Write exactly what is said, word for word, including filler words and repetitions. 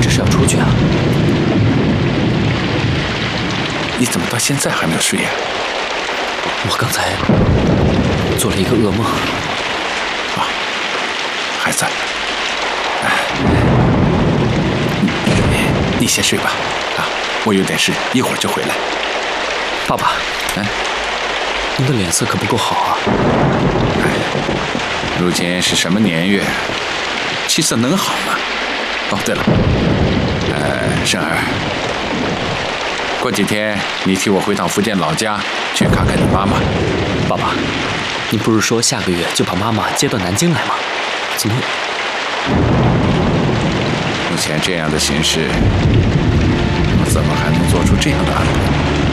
这是要出去啊？ 你怎么到现在还没有睡呀？ 我刚才做了一个噩梦。 啊，孩子，哎，你你先睡吧。啊，我有点事，一会儿就回来。 爸爸， 嗯， 您的脸色可不够好啊。 哎，如今是什么年月，气色能好吗？哦，对了，呃，生儿，过几天你替我回趟福建老家去看看你妈妈。 爸爸，您不是说下个月就把妈妈接到南京来吗？怎么？ 目前这样的形势，我怎么还能做出这样的安排？